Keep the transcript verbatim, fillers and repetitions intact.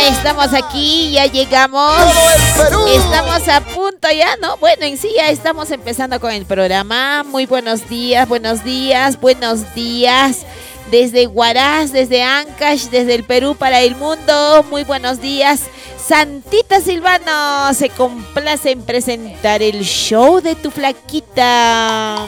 estamos aquí, ya llegamos. Estamos a punto ya, ¿no? Bueno, en sí ya estamos empezando con el programa. Muy buenos días, buenos días, buenos días. Desde Huaraz, desde Ancash, desde el Perú para el mundo. Muy buenos días. Santita Silvano se complace en presentar el show de tu flaquita.